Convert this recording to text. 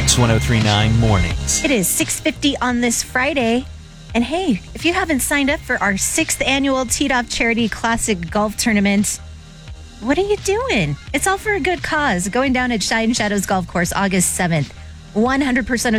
Mix 1039 Mornings. It is 6:50 on this Friday. And hey, if you haven't signed up for our 6th annual Teed Off Charity Classic Golf Tournament, what are you doing? It's all for a good cause. Going down at Shine Shadows Golf Course August 7th. 100% of